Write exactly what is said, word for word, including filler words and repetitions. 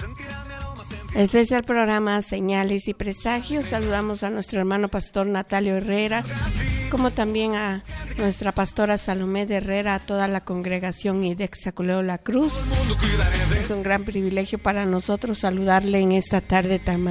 Este es el programa Señales y Presagios. Saludamos a nuestro hermano pastor Natalio Herrera, como también a nuestra pastora Salomé de Herrera, a toda la congregación I D E C Saculeo La Cruz. Es un gran privilegio para nosotros saludarle en esta tarde tan